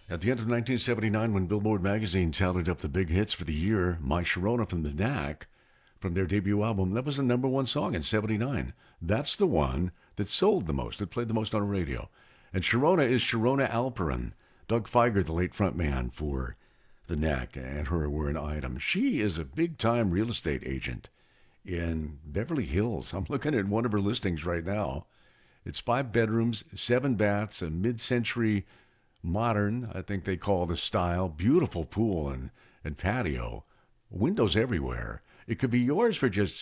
At the end of 1979, when Billboard magazine tallied up the big hits for the year, My Sharona from the Knack, from their debut album, that was the number one song in 79. That's the one that sold the most, that played the most on the radio. And Sharona is Sharona Alperin. Doug Feiger, the late front man for the Knack, and her were an item. She is a big-time real estate agent in Beverly Hills. I'm looking at one of her listings right now. It's 5 bedrooms, 7 baths, a mid-century modern, I think they call the style, beautiful pool and patio, windows everywhere. It could be yours for just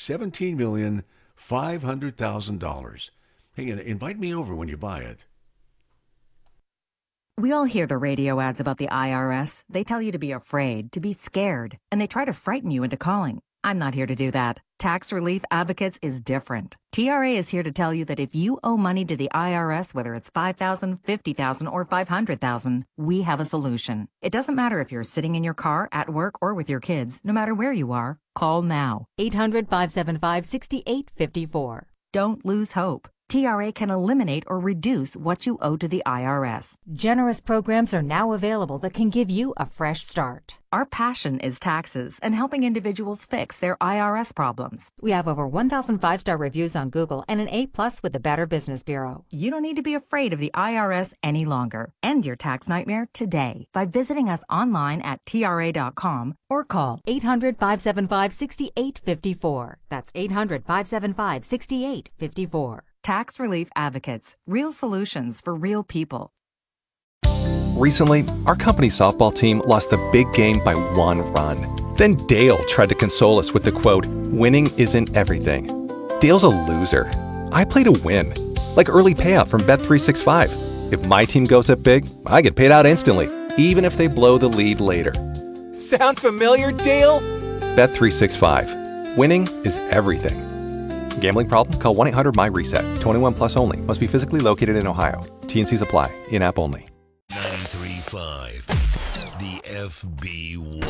$17,500,000. Hey, invite me over when you buy it. We all hear the radio ads about the IRS. They tell you to be afraid, to be scared, and they try to frighten you into calling. I'm not here to do that. Tax Relief Advocates is different. TRA is here to tell you that if you owe money to the IRS, whether it's $5,000, $50,000, or $500,000, we have a solution. It doesn't matter if you're sitting in your car, at work, or with your kids. No matter where you are, call now. 800-575-6854. Don't lose hope. TRA can eliminate or reduce what you owe to the IRS. Generous programs are now available that can give you a fresh start. Our passion is taxes and helping individuals fix their IRS problems. We have over 1,000 five-star reviews on Google and an A+ with the Better Business Bureau. You don't need to be afraid of the IRS any longer. End your tax nightmare today by visiting us online at TRA.com or call 800-575-6854. That's 800-575-6854. Tax Relief Advocates. Real solutions for real people. Recently, our company's softball team lost the big game by 1 run. Then Dale tried to console us with the quote, "Winning isn't everything." Dale's a loser. I play to win. Like early payout from Bet365. If my team goes up big, I get paid out instantly, even if they blow the lead later. Sound familiar, Dale? Bet365. Winning is everything. Gambling problem? Call 1-800-MY-RESET. 21 plus only. Must be physically located in Ohio. T&Cs apply. In-app only. 93.5. The FB1.